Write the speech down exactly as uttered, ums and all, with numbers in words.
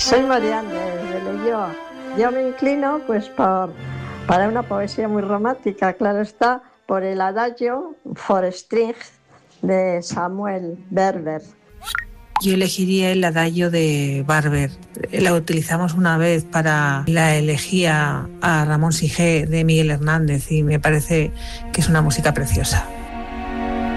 Soy Marianne de, de Leyoa. Yo me inclino pues por, para una poesía muy romántica, claro está, por el Adagio for String de Samuel Barber. Yo elegiría el Adagio de Barber. La utilizamos una vez para la elegía a Ramón Sige de Miguel Hernández y me parece que es una música preciosa.